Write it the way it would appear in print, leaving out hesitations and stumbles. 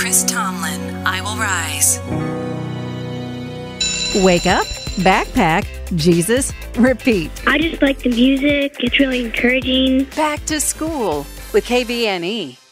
Chris Tomlin, I Will Rise. Wake up, backpack, Jesus, repeat. I just like the music. It's really encouraging. Back to school with KBNE.